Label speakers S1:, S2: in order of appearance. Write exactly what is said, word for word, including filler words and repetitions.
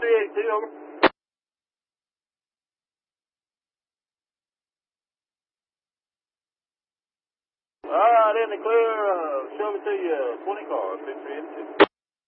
S1: three eighty-two, over. All right, in the clear, uh, show me to you, twenty cars, three eighty-two.